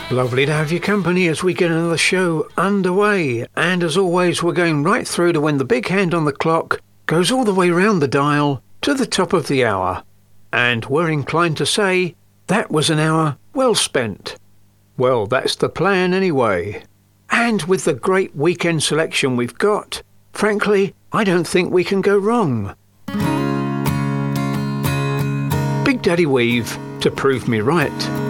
Lovely to have your company as we get another show underway. And as always, we're going right through to when the big hand on the clock goes all the way round the dial to the top of the hour. And we're inclined to say that was an hour well spent. Well, that's the plan anyway. And with the great weekend selection we've got, frankly, I don't think we can go wrong. Big Daddy Weave to prove me right.